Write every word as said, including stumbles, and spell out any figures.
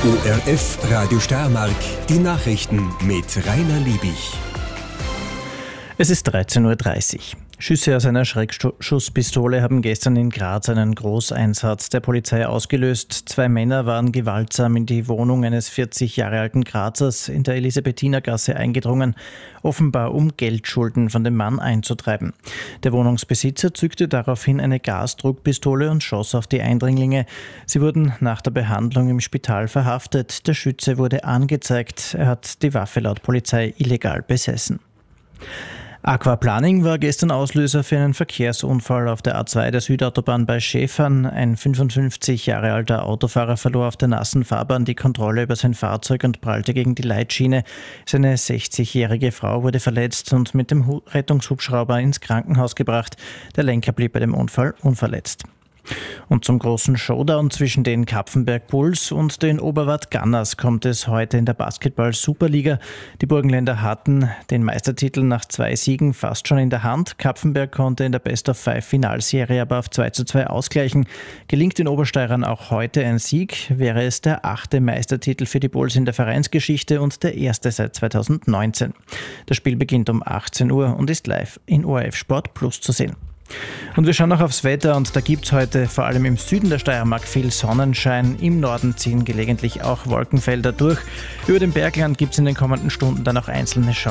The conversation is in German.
O R F Radio Steiermark, die Nachrichten mit Rainer Liebich. Es ist dreizehn Uhr dreißig. Schüsse aus einer Schreckschusspistole haben gestern in Graz einen Großeinsatz der Polizei ausgelöst. Zwei Männer waren gewaltsam in die Wohnung eines vierzig Jahre alten Grazers in der Elisabethinergasse eingedrungen, offenbar um Geldschulden von dem Mann einzutreiben. Der Wohnungsbesitzer zückte daraufhin eine Gasdruckpistole und schoss auf die Eindringlinge. Sie wurden nach der Behandlung im Spital verhaftet. Der Schütze wurde angezeigt. Er hat die Waffe laut Polizei illegal besessen. Aquaplaning war gestern Auslöser für einen Verkehrsunfall auf der A zwei der Südautobahn bei Schäfern. Ein fünfundfünfzig Jahre alter Autofahrer verlor auf der nassen Fahrbahn die Kontrolle über sein Fahrzeug und prallte gegen die Leitschiene. Seine sechzigjährige Frau wurde verletzt und mit dem Rettungshubschrauber ins Krankenhaus gebracht. Der Lenker blieb bei dem Unfall unverletzt. Und zum großen Showdown zwischen den Kapfenberg Bulls und den Oberwart Gunners kommt es heute in der Basketball-Superliga. Die Burgenländer hatten den Meistertitel nach zwei Siegen fast schon in der Hand. Kapfenberg konnte in der Best-of-Five-Finalserie aber auf zwei zu zwei ausgleichen. Gelingt den Obersteirern auch heute ein Sieg, wäre es der achte Meistertitel für die Bulls in der Vereinsgeschichte und der erste seit zweitausendneunzehn. Das Spiel beginnt um achtzehn Uhr und ist live in O R F Sport Plus zu sehen. Und wir schauen noch aufs Wetter und da gibt es heute vor allem im Süden der Steiermark viel Sonnenschein. Im Norden ziehen gelegentlich auch Wolkenfelder durch. Über dem Bergland gibt es in den kommenden Stunden dann auch einzelne Schauer.